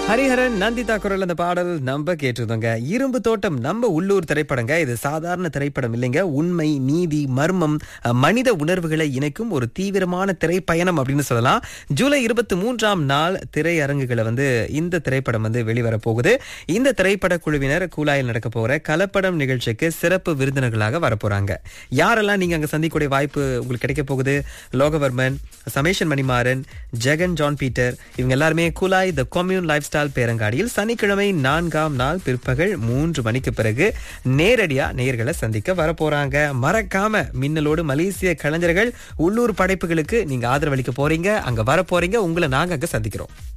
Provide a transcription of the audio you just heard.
ஹரிஹரன் நந்திதா குரல் அந்த பாடல் நம்ம கேட்டிருந்தோங்க. இரும்பு தோட்டம் நம்ம உள்ளூர் திரைப்படங்க. இது சாதாரண திரைப்படம் இல்லைங்க. உண்மை, நீதி, மர்மம், மனித உணர்வுகளை இணைக்கும் ஒரு தீவிரமான திரைப்பயணம் அப்படின்னு சொல்லலாம். ஜூலை 23ஆம் நாள் திரையரங்குகளை இந்த திரைப்படம் வெளிவர போகுது. இந்த திரைப்பட குழுவினர் கூலாயில் நடக்க போற கலப்படம் நிகழ்ச்சிக்கு சிறப்பு விருந்தினர்களாக வரப்போறாங்க. யாரெல்லாம் நீங்க அங்க சந்திக்கக்கூடிய வாய்ப்பு உங்களுக்கு கிடைக்க போகுது? Lokavarman, summation Manimaran, Jagan John Peter, இவங்க எல்லாருமே கூலாய் தி கம்யூன் லைஃப் ஸ்டைல் பேரங்காடியில் சனிக்கிழமை 4ஆம் நாள் பிற்பகல் 3 மணிக்கு பிறகு நேரடியா நேயர்களை சந்திக்க வரப்போறாங்க. மறக்காம மின்னலோடு மலேசிய கலைஞர்கள் உள்ளூர் படைப்புகளுக்கு நீங்க ஆதரவளிக்க போறீங்க, அங்க வர போறீங்க. உங்களை நாங்க அங்க சந்திக்கிறோம்.